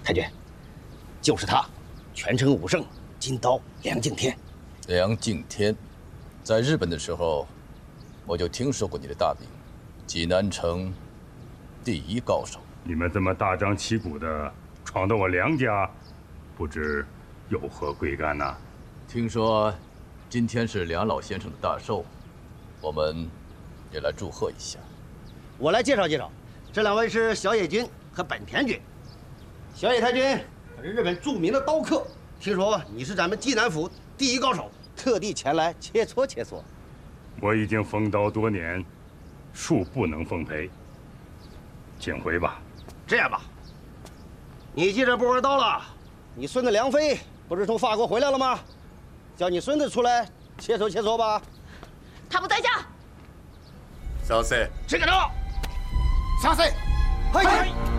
太君，就是他，全城武圣金刀梁敬天。 梁敬天，在日本的时候，我就听说过你的大名，济南城第一高手。 你们这么大张旗鼓的闯到我梁家，不知有何贵干呐？ 听说今天是梁老先生的大寿，我们也来祝贺一下。 我来介绍介绍，这两位是小野君和本田君。小野太君可是日本著名的刀客，听说你是咱们济南府第一高手，特地前来切磋切磋。 我已经封刀多年，恕不能奉陪，请回吧。 这样吧，你既然不玩刀了，你孙子梁飞不是从法国回来了吗？叫你孙子出来切磋切磋吧。 他不在家。 先生， 这个刀， 先生， 嘿。